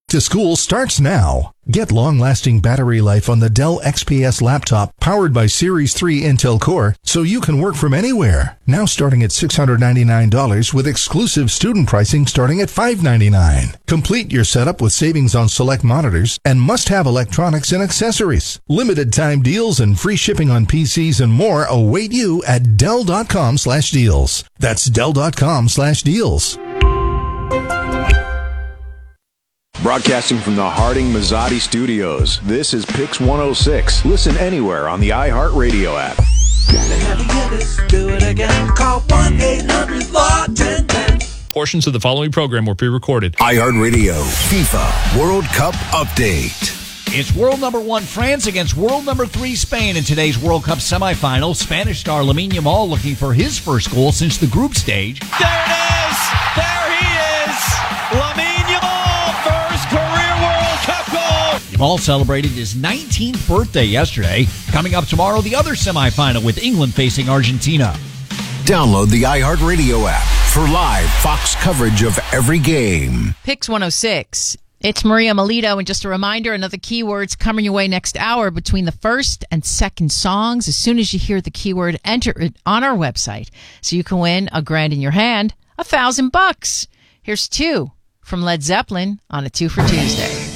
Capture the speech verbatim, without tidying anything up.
to school starts now. Get long-lasting battery life on the Dell X P S laptop powered by Series three Intel Core so you can work from anywhere. Now starting at six hundred ninety-nine dollars with exclusive student pricing starting at five hundred ninety-nine dollars. Complete your setup with savings on select monitors and must-have electronics and accessories. Limited time deals and free shipping on P Cs and more await you at Dell.com slash deals. That's Dell.com slash deals. Broadcasting from the Harding Mazzotti Studios, this is Pix one oh six. Listen anywhere on the iHeartRadio app. Do it again. Call one eight hundred four one zero one zero. Portions of the following program were pre-recorded. iHeartRadio FIFA World Cup Update. It's world number one France against world number three Spain in today's World Cup semifinal. Spanish star Lamine Yamal looking for his first goal since the group stage. There it is! There he is! Lamine Yamal, first career World Cup goal! Yamal celebrated his nineteenth birthday yesterday. Coming up tomorrow, the other semifinal with England facing Argentina. Download the iHeartRadio app for live Fox coverage of every game. Pix one oh six. It's Maria Melito, and just a reminder, another keywords coming your way next hour between the first and second songs. As soon as you hear the keyword, enter it on our website so you can win a grand in your hand, a thousand bucks. Here's two from Led Zeppelin on a Two for Tuesday.